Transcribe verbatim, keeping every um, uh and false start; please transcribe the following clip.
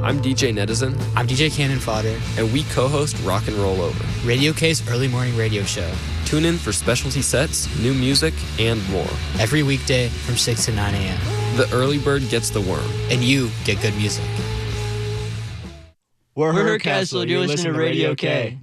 I'm D J Netizen. I'm D J Cannon Fodder. And we co-host Rock and Roll Over, Radio K's early morning radio show. Tune in for specialty sets, new music, and more. Every weekday from six to nine a.m. The early bird gets the worm. And you get good music. We're, We're Her Castle, Castle. You're listening to Radio K.